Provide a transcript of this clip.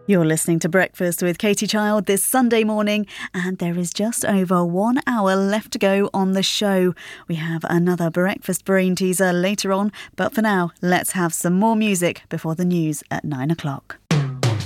You're listening to Breakfast with Katie Child this Sunday morning, and there is just over 1 hour left to go on the show. We have another breakfast brain teaser later on, but for now, let's have some more music before the news at 9 o'clock.